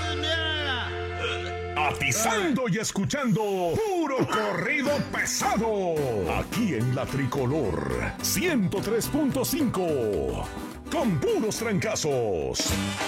Atizando y escuchando puro corrido pesado. Aquí en la Tricolor 103.5. Con puros trancazos.